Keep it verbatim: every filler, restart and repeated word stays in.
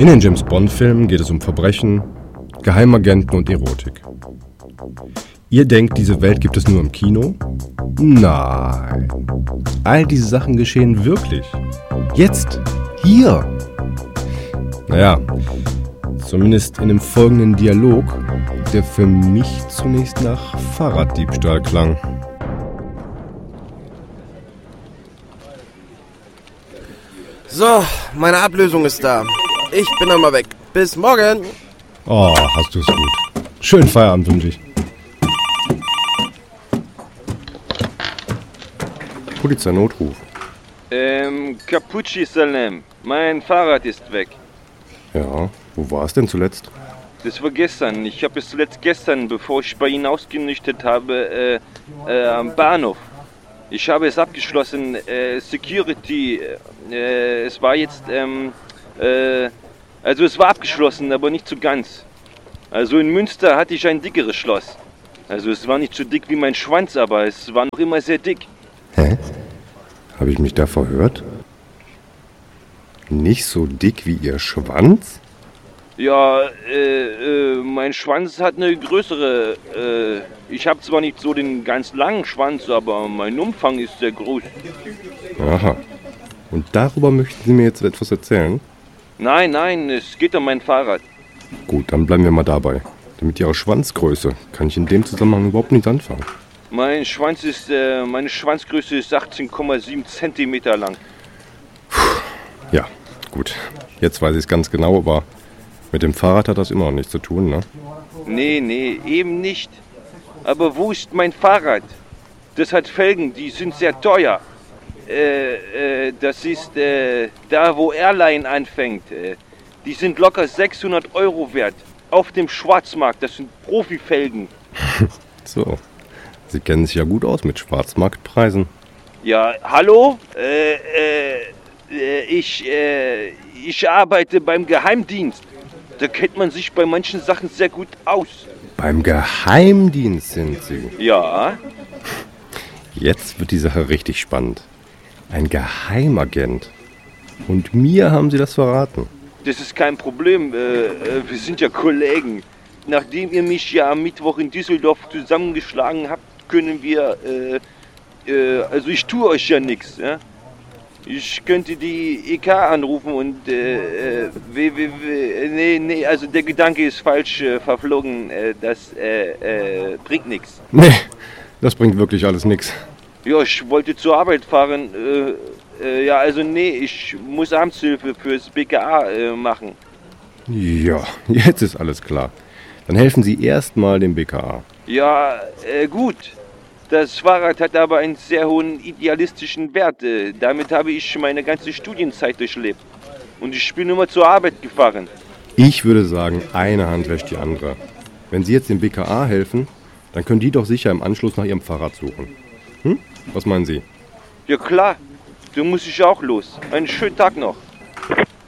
In den James-Bond-Filmen geht es um Verbrechen, Geheimagenten und Erotik. Ihr denkt, diese Welt gibt es nur im Kino? Nein. All diese Sachen geschehen wirklich. Jetzt. Hier. Naja, zumindest in dem folgenden Dialog, der für mich zunächst nach Fahrraddiebstahl klang. So, meine Ablösung ist da. Ich bin dann mal weg. Bis morgen. Oh, hast du es gut. Schönen Feierabend wünsche ich. Polizeinotruf. Ähm, Capucci Salem. Mein Fahrrad ist weg. Ja, wo war es denn zuletzt? Das war gestern. Ich habe es zuletzt gestern, bevor ich bei Ihnen ausgenüchtert habe, äh, äh, am Bahnhof. Ich habe es abgeschlossen, äh, Security, äh, es war jetzt, ähm, äh, also es war abgeschlossen, aber nicht so ganz. Also in Münster hatte ich ein dickeres Schloss. Also es war nicht so dick wie mein Schwanz, aber es war noch immer sehr dick. Hä? Habe ich mich da verhört? Nicht so dick wie Ihr Schwanz? Ja, äh, äh, mein Schwanz hat eine größere, äh, ich habe zwar nicht so den ganz langen Schwanz, aber mein Umfang ist sehr groß. Aha. Und darüber möchten Sie mir jetzt etwas erzählen? Nein, nein, es geht um mein Fahrrad. Gut, dann bleiben wir mal dabei. Denn mit Ihrer Schwanzgröße kann ich in dem Zusammenhang überhaupt nichts anfangen. Mein Schwanz ist, äh, meine Schwanzgröße ist achtzehn Komma sieben Zentimeter lang. Ja, gut. Jetzt weiß ich es ganz genau, aber mit dem Fahrrad hat das immer noch nichts zu tun, ne? Nee, nee, eben nicht. Aber wo ist mein Fahrrad? Das hat Felgen, die sind sehr teuer. Äh, äh, das ist äh, da, wo Airline anfängt. Äh, die sind locker sechshundert Euro wert. Auf dem Schwarzmarkt, das sind Profifelgen. So, Sie kennen sich ja gut aus mit Schwarzmarktpreisen. Ja, hallo? Äh, äh, ich, äh, ich arbeite beim Geheimdienst. Da kennt man sich bei manchen Sachen sehr gut aus. Beim Geheimdienst sind Sie. Ja. Jetzt wird die Sache richtig spannend. Ein Geheimagent. Und mir haben Sie das verraten. Das ist kein Problem. Äh, äh, wir sind ja Kollegen. Nachdem ihr mich ja am Mittwoch in Düsseldorf zusammengeschlagen habt, können wir... Äh, äh, also ich tue euch ja nichts. Ja? Ich könnte die E K anrufen und... Äh, äh, w, w, w, nee, nee, also der Gedanke ist falsch äh, verflogen. Äh, das äh, äh, bringt nichts. Nee, das bringt wirklich alles nichts. Ja, ich wollte zur Arbeit fahren. Äh, äh, ja, also nee, ich muss Amtshilfe fürs B K A äh, machen. Ja, jetzt ist alles klar. Dann helfen Sie erstmal dem B K A. Ja, äh, gut. Das Fahrrad hat aber einen sehr hohen idealistischen Wert. Äh, damit habe ich meine ganze Studienzeit durchlebt. Und ich bin immer zur Arbeit gefahren. Ich würde sagen, eine Hand wäscht die andere. Wenn Sie jetzt dem B K A helfen, dann können die doch sicher im Anschluss nach Ihrem Fahrrad suchen. Hm? Was meinen Sie? Ja klar, da muss ich auch los. Einen schönen Tag noch.